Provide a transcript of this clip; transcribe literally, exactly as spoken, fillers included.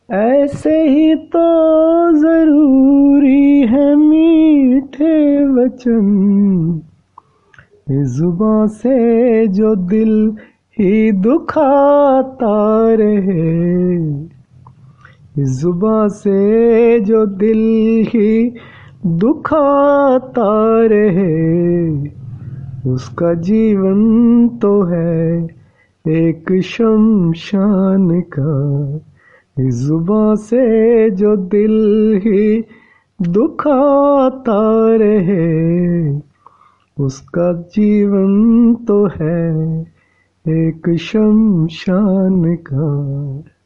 ऐसे ही तो जरूरी है मीठे वचन, इस जुबां से जो दिल ही दुखाता रहे, इस जुबां से जो दिल ही दुखाता रहे, उसका जीवन तो है एक शमशान का। इस जुबां से जो दिल ही दुखाता रहे, उसका जीवन तो है एक शमशान का।